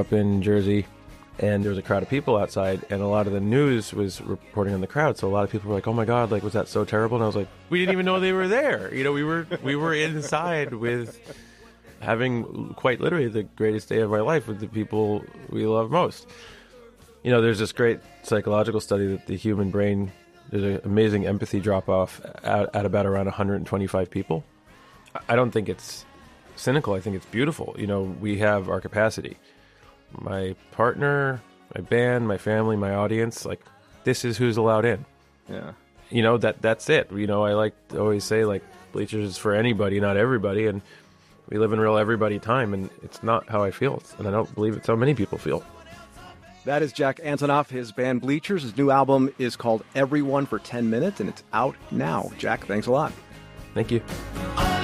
up in Jersey, and there was a crowd of people outside, and a lot of the news was reporting on the crowd. So a lot of people were like, "Oh my God, like was that so terrible?" And I was like, "We didn't even know they were there. We were inside with having quite literally the greatest day of our life with the people we love most." There's this great psychological study that the human brain, there's an amazing empathy drop-off at about around 125 people. I don't think it's cynical. I think it's beautiful. We have our capacity. My partner, my band, my family, my audience, like, this is who's allowed in. Yeah. That's it. I like to always say, like, Bleachers is for anybody, not everybody, and we live in real everybody time, and it's not how I feel, and I don't believe it's how many people feel. That is Jack Antonoff, his band Bleachers. His new album is called Everyone for 10 Minutes, and it's out now. Jack, thanks a lot. Thank you.